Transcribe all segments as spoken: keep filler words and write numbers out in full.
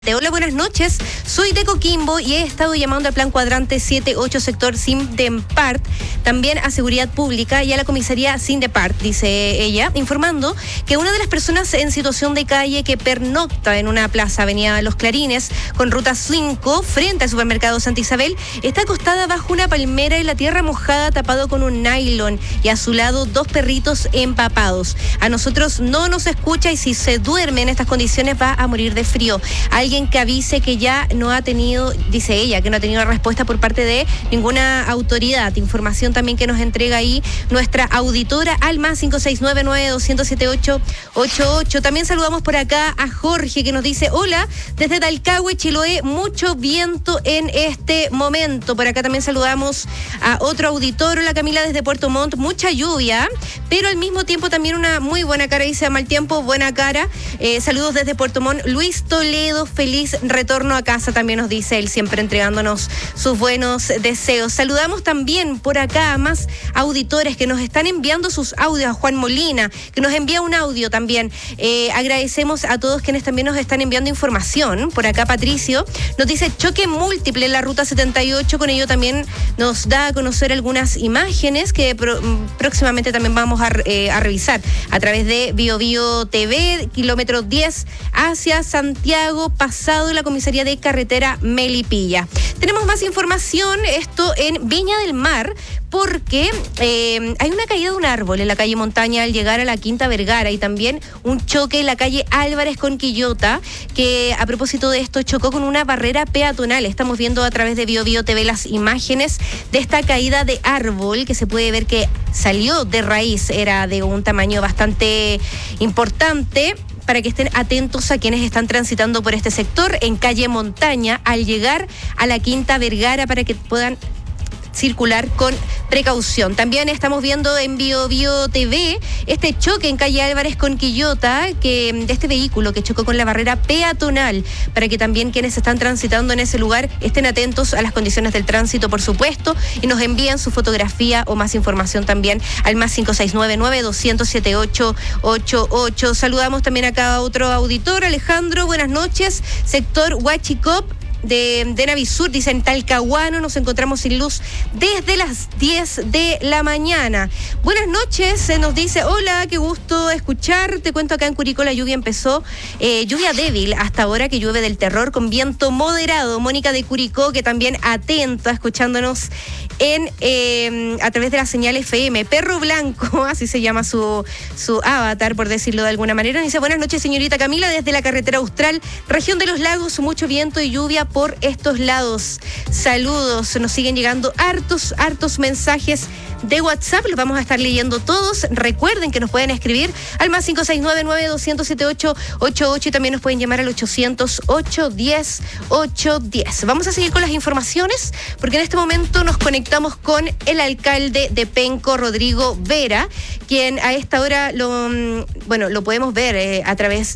Hola, buenas noches. Soy de Coquimbo y he estado llamando al Plan Cuadrante siete ocho sector Sindepart, también a Seguridad Pública y a la comisaría Sindepart, dice ella, informando que una de las personas en situación de calle que pernocta en una plaza, Avenida Los Clarines, con ruta cinco, frente al supermercado Santa Isabel, está acostada bajo una palmera en la tierra mojada, tapado con un nylon, y a su lado dos perritos empapados. A nosotros no nos escucha y si se duerme en estas condiciones va a morir de frío. Alguien que avise que ya no ha tenido, dice ella, que no ha tenido respuesta por parte de ninguna autoridad. Información también que nos entrega ahí nuestra auditora al más cinco seis nueve nueve dos cero siete ocho ocho ocho. También saludamos por acá a Jorge, que nos dice: hola, desde Talcahué, Chiloé, mucho viento en este momento. Por acá también saludamos a otro auditor, la Camila desde Puerto Montt, mucha lluvia, pero al mismo tiempo también una muy buena cara, dice: mal tiempo, buena cara. Eh, saludos desde Puerto Montt. Luis Toledo, feliz retorno a casa, también nos dice él, siempre entregándonos sus buenos deseos. Saludamos también por acá a más auditores que nos están enviando sus audios, a Juan Molina, que nos envía un audio también. Eh, agradecemos a todos quienes también nos están enviando información. Por acá Patricio nos dice: choque múltiple en la ruta setenta y ocho, con ello también nos da a conocer algunas imágenes que pro, próximamente también vamos a, eh, a revisar a través de Bio Bio T V, kilómetro diez hacia Santiago, pasado la comisaría de carretera Melipilla. Tenemos más información, esto en Viña del Mar, porque eh, hay una caída de un árbol en la calle Montaña al llegar a la Quinta Vergara, y también un choque en la calle Álvarez con Quillota, que a propósito de esto chocó con una barrera peatonal. Estamos viendo a través de Bio Bio T V las imágenes de esta caída de árbol, que se puede ver que salió de raíz, era de un tamaño bastante importante, para que estén atentos a quienes están transitando por este sector en calle Montaña al llegar a la Quinta Vergara, para que puedan circular con precaución. También estamos viendo en Bio Bio T V este choque en calle Álvarez con Quillota, que de este vehículo que chocó con la barrera peatonal, para que también quienes están transitando en ese lugar estén atentos a las condiciones del tránsito, por supuesto, y nos envían su fotografía o más información también al más cinco seis nueve nueve dos cero siete ocho ocho ocho. Saludamos también acá a otro auditor, Alejandro, buenas noches, sector Huachicop de, de Navisur, dicen Talcahuano, nos encontramos sin luz desde las diez de la mañana. Buenas noches, se nos dice: hola, qué gusto escuchar. Te cuento, acá en Curicó la lluvia empezó, eh, lluvia débil hasta ahora, que llueve del terror con viento moderado. Mónica de Curicó, que también atenta, escuchándonos en eh, a través de la señal F M. Perro Blanco, así se llama su, su avatar, por decirlo de alguna manera, dice: buenas noches, señorita Camila, desde la carretera Austral, región de los lagos, mucho viento y lluvia por estos lados. Saludos, nos siguen llegando hartos, hartos mensajes de WhatsApp, los vamos a estar leyendo todos. Recuerden que nos pueden escribir al más cinco seis nueve nueve dos cero siete ocho ocho ocho y también nos pueden llamar al ochocientos ocho diez ocho diez. Vamos a seguir con las informaciones, porque en este momento nos conectamos con el alcalde de Penco, Rodrigo Vera, quien a esta hora lo, bueno, lo podemos ver eh, a través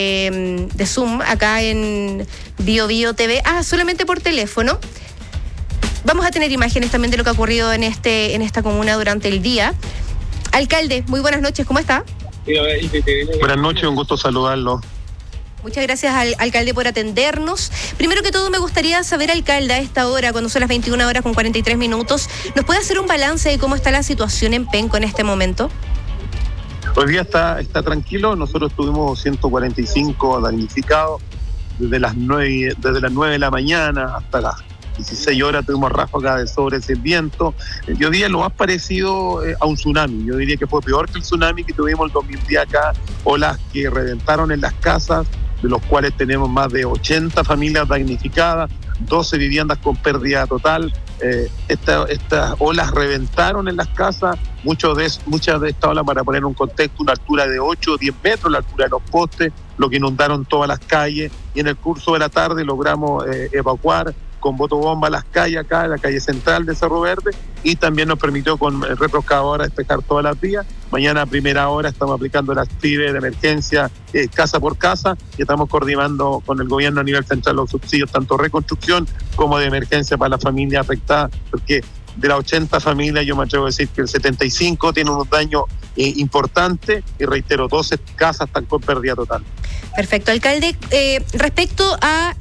de, de Zoom acá en Bio Bio T V. Ah, solamente por teléfono. Vamos a tener imágenes también de lo que ha ocurrido en este en esta comuna durante el día. Alcalde, muy buenas noches, ¿cómo está? Buenas noches, un gusto saludarlo. Muchas gracias, al, alcalde, por atendernos. Primero que todo, me gustaría saber, alcalde, a esta hora, cuando son las veintiuna horas con cuarenta y tres minutos, ¿nos puede hacer un balance de cómo está la situación en Penco en este momento? Hoy día está, está tranquilo, nosotros tuvimos ciento cuarenta y cinco damnificados desde las nueve, desde las nueve de la mañana hasta las dieciséis horas tuvimos ráfagas de sobre ese viento. Yo diría lo más parecido eh, a un tsunami. Yo diría que fue peor que el tsunami que tuvimos el dos mil diez acá, olas que reventaron en las casas, de los cuales tenemos más de ochenta familias damnificadas, doce viviendas con pérdida total. Eh, esta, estas olas reventaron en las casas, muchos de, muchas de estas olas, para poner un contexto, una altura de ocho o diez metros, la altura de los postes, lo que inundaron todas las calles, y en el curso de la tarde logramos eh, evacuar con botobomba las calles acá, la calle central de Cerro Verde, y también nos permitió con retroexcavadora despejar todas las vías. Mañana a primera hora estamos aplicando las T I V E de emergencia eh, casa por casa, y estamos coordinando con el gobierno a nivel central los subsidios, tanto reconstrucción como de emergencia para las familias afectadas, porque de las ochenta familias yo me atrevo a decir que el setenta y cinco tiene unos daños eh, importante y reitero, doce casas están con pérdida total. Perfecto, alcalde. Eh, respecto a